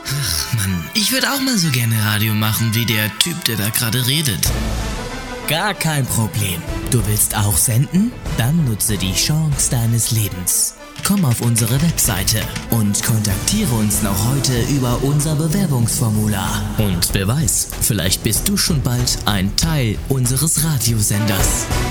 Mann, ich würde auch mal so gerne Radio machen wie der Typ, der da gerade redet. Gar kein Problem. Du willst auch senden? Dann nutze die Chance deines Lebens. Komm auf unsere Webseite und kontaktiere uns noch heute über unser Bewerbungsformular. Und wer weiß, vielleicht bist du schon bald ein Teil unseres Radiosenders.